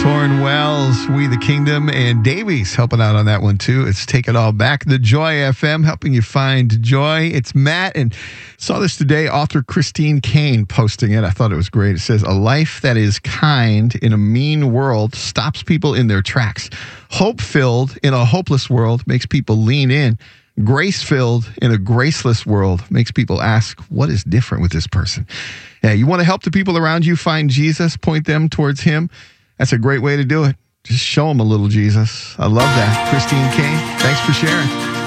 Torrin Wells, We the Kingdom, and Davies helping out on that one too. It's Take It All Back. The Joy FM helping you find joy. It's Matt, and saw this today. Author Christine Caine posting it. I thought it was great. It says, a life that is kind in a mean world stops people in their tracks. Hope-filled in a hopeless world makes people lean in. Grace-filled in a graceless world makes people ask, what is different with this person? Yeah, you want to help the people around you find Jesus, point them towards him? That's a great way to do it. Just show them a little Jesus. I love that. Christine Caine, thanks for sharing.